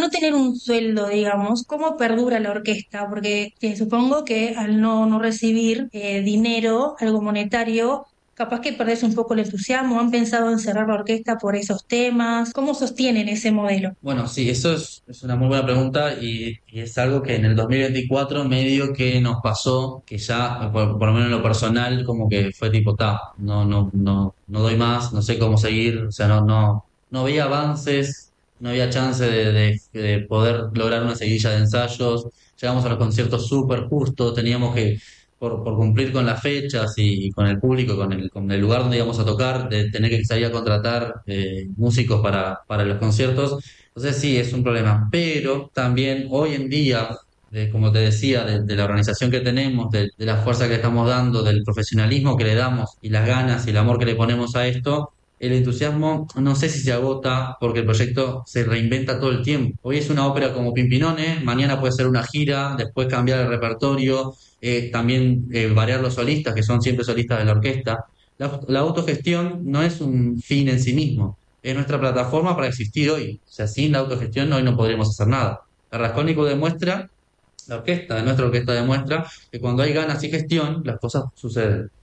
no tener un sueldo, digamos, ¿cómo perdura la orquesta? Porque supongo que al no recibir dinero, algo monetario, capaz que perdés un poco el entusiasmo. ¿Han pensado en cerrar la orquesta por esos temas? ¿Cómo sostienen ese modelo? Bueno, sí, eso es una muy buena pregunta y es algo que en el 2024 medio que nos pasó, que ya, por lo menos en lo personal, como que fue tipo, no doy más, no sé cómo seguir, o sea, no veía avances, no había chance de poder lograr una seguidilla de ensayos, llegamos a los conciertos súper justos, teníamos que, por cumplir con las fechas y con el público, con el lugar donde íbamos a tocar, de tener que salir a contratar músicos para los conciertos. Entonces sí, es un problema, pero también hoy en día, como te decía, de la organización que tenemos, de la fuerza que estamos dando, del profesionalismo que le damos y las ganas y el amor que le ponemos a esto, el entusiasmo no sé si se agota porque el proyecto se reinventa todo el tiempo. Hoy es una ópera como Pimpinone, mañana puede ser una gira, después cambiar el repertorio, también variar los solistas, que son siempre solistas de la orquesta. La autogestión no es un fin en sí mismo, es nuestra plataforma para existir hoy. O sea, sin la autogestión hoy no podríamos hacer nada. El Rascónico demuestra, la orquesta, nuestra orquesta demuestra que cuando hay ganas y gestión, las cosas suceden.